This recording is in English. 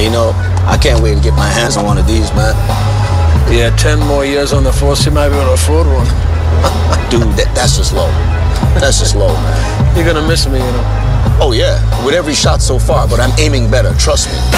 You know, I can't wait to get my hands on one of these, man. Yeah, 10 more years on the force, you might be able to afford one. Dude, that's just low. That's just low, man. You're gonna miss me, you know. Oh, yeah, with every shot so far, but I'm aiming better, trust me.